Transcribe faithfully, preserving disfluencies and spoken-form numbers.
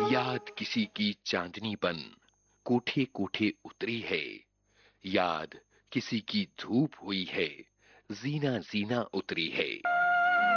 याद किसी की चांदनी बन कोठे कोठे उतरी है। याद किसी की धूप हुई है, जीना जीना उतरी है।